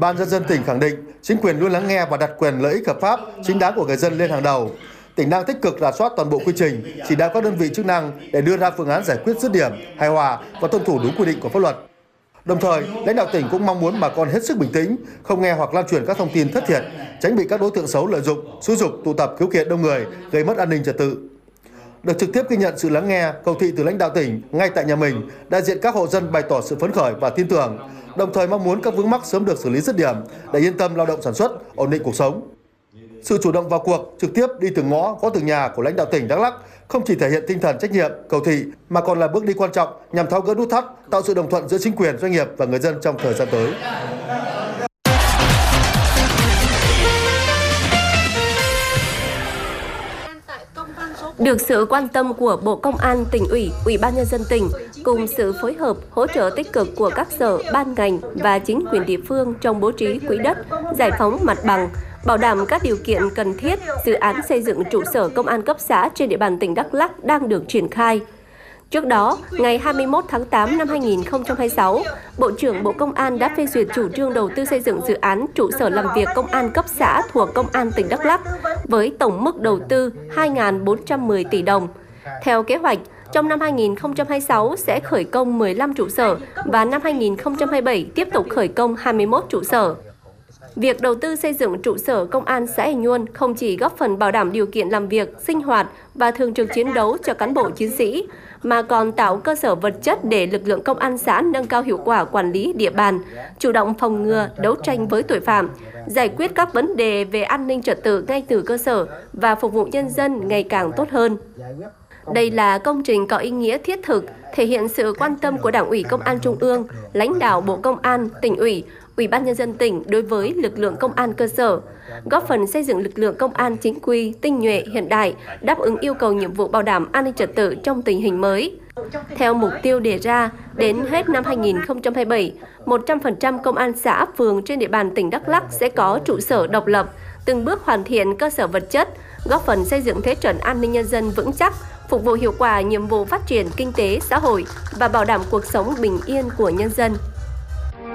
ban nhân dân tỉnh khẳng định chính quyền luôn lắng nghe và đặt quyền lợi ích hợp pháp chính đáng của người dân lên hàng đầu. Tỉnh đang tích cực rà soát toàn bộ quy trình, chỉ đạo các đơn vị chức năng để đưa ra phương án giải quyết dứt điểm, hài hòa và tuân thủ đúng quy định của pháp luật. Đồng thời, lãnh đạo tỉnh cũng mong muốn bà con hết sức bình tĩnh, không nghe hoặc lan truyền các thông tin thất thiệt, tránh bị các đối tượng xấu lợi dụng, xúi giục tụ tập khiếu kiện đông người, gây mất an ninh trật tự. Được trực tiếp ghi nhận sự lắng nghe, cầu thị từ lãnh đạo tỉnh ngay tại nhà mình, đại diện các hộ dân bày tỏ sự phấn khởi và tin tưởng, đồng thời mong muốn các vướng mắc sớm được xử lý dứt điểm để yên tâm lao động sản xuất, ổn định cuộc sống. Sự chủ động vào cuộc, trực tiếp đi từng ngõ, gõ từng nhà của lãnh đạo tỉnh Đắk Lắk không chỉ thể hiện tinh thần trách nhiệm, cầu thị mà còn là bước đi quan trọng nhằm tháo gỡ nút thắt, tạo sự đồng thuận giữa chính quyền, doanh nghiệp và người dân trong thời gian tới. Được sự quan tâm của Bộ Công an, Tỉnh ủy, Ủy ban nhân dân tỉnh cùng sự phối hợp, hỗ trợ tích cực của các sở, ban ngành và chính quyền địa phương trong bố trí quỹ đất, giải phóng mặt bằng, bảo đảm các điều kiện cần thiết, dự án xây dựng trụ sở công an cấp xã trên địa bàn tỉnh Đắk Lắk đang được triển khai. Trước đó, ngày 21 tháng 8 năm 2026, Bộ trưởng Bộ Công an đã phê duyệt chủ trương đầu tư xây dựng dự án trụ sở làm việc công an cấp xã thuộc Công an tỉnh Đắk Lắk với tổng mức đầu tư 2.410 tỷ đồng. Theo kế hoạch, trong năm 2026 sẽ khởi công 15 trụ sở và năm 2027 tiếp tục khởi công 21 trụ sở. Việc đầu tư xây dựng trụ sở công an xã Ea Nhuôn không chỉ góp phần bảo đảm điều kiện làm việc, sinh hoạt và thường trực chiến đấu cho cán bộ chiến sĩ, mà còn tạo cơ sở vật chất để lực lượng công an xã nâng cao hiệu quả quản lý địa bàn, chủ động phòng ngừa, đấu tranh với tội phạm, giải quyết các vấn đề về an ninh trật tự ngay từ cơ sở và phục vụ nhân dân ngày càng tốt hơn. Đây là công trình có ý nghĩa thiết thực, thể hiện sự quan tâm của Đảng ủy Công an Trung ương, lãnh đạo Bộ Công an, Tỉnh ủy, Ủy ban nhân dân tỉnh đối với lực lượng công an cơ sở, góp phần xây dựng lực lượng công an chính quy, tinh nhuệ, hiện đại, đáp ứng yêu cầu nhiệm vụ bảo đảm an ninh trật tự trong tình hình mới. Theo mục tiêu đề ra, đến hết năm 2027, 100% công an xã, phường trên địa bàn tỉnh Đắk Lắk sẽ có trụ sở độc lập, từng bước hoàn thiện cơ sở vật chất, góp phần xây dựng thế trận an ninh nhân dân vững chắc, phục vụ hiệu quả nhiệm vụ phát triển kinh tế xã hội và bảo đảm cuộc sống bình yên của nhân dân.